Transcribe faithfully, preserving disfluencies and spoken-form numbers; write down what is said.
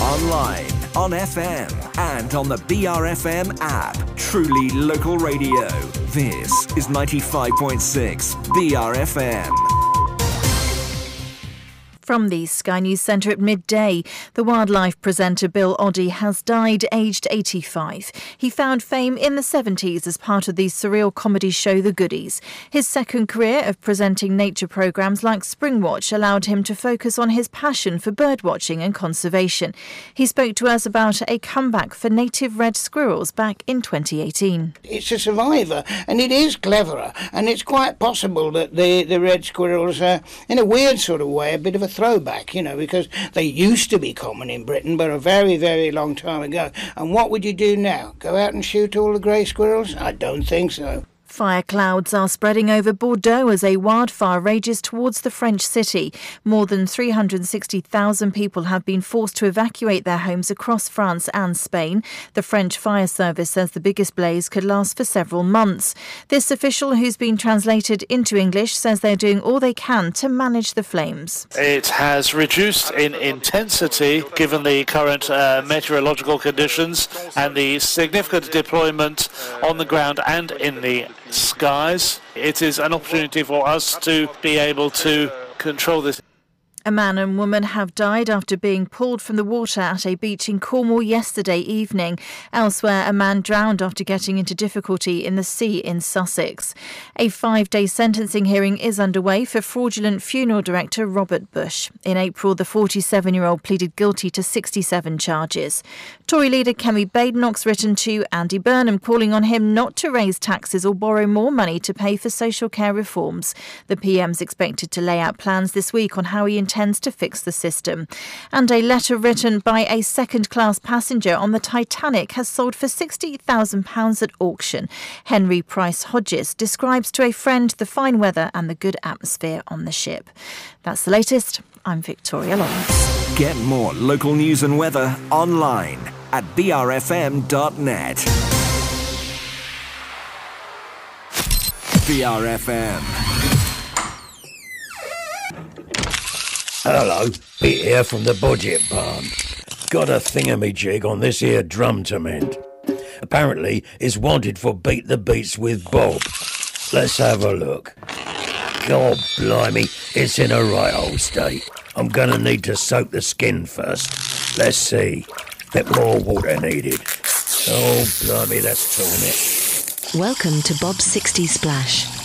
online, on F M, and on the B R F M app. Truly local radio. This is ninety-five point six B R F M. From the Sky News Centre at midday, the wildlife presenter Bill Oddie has died aged eighty-five. He found fame in the seventies as part of the surreal comedy show The Goodies. His second career of presenting nature programmes like Springwatch allowed him to focus on his passion for birdwatching and conservation. He spoke to us about a comeback for native red squirrels back in twenty eighteen. It's a survivor, and it is cleverer, and it's quite possible that the, the red squirrels are, in a weird sort of way, a bit of a throwback, you know, because they used to be common in Britain, but a very, very long time ago. And what would you do now? Go out and shoot all the grey squirrels? I don't think so. Fire clouds are spreading over Bordeaux as a wildfire rages towards the French city. More than three hundred sixty thousand people have been forced to evacuate their homes across France and Spain. The French fire service says the biggest blaze could last for several months. This official, who's been translated into English, says they're doing all they can to manage the flames. It has reduced in intensity given the current uh, meteorological conditions and the significant deployment on the ground and in the skies. It is an opportunity for us to be able to control this. A man and woman have died after being pulled from the water at a beach in Cornwall yesterday evening. Elsewhere, a man drowned after getting into difficulty in the sea in Sussex. A five-day sentencing hearing is underway for fraudulent funeral director Robert Bush. In April, the forty-seven-year-old pleaded guilty to sixty-seven charges. Tory leader Kemi Badenoch's written to Andy Burnham calling on him not to raise taxes or borrow more money to pay for social care reforms. The P M's expected to lay out plans this week on how he intends to fix the system. And a letter written by a second-class passenger on the Titanic has sold for sixty thousand pounds at auction. Henry Price Hodges describes to a friend the fine weather and the good atmosphere on the ship. That's the latest. I'm Victoria Lawrence. Get more local news and weather online at b r f m dot net. B R F M. Hello, Pete here from the Budget Barn. Got a thingamajig on this here drum to mend. Apparently, it's wanted for Beat the Beats with Bob. Let's have a look. God blimey, it's in a right old state. I'm gonna need to soak the skin first. Let's see. Bit more water needed. Oh blimey, that's torn it. Welcome to Bob's sixties Splash.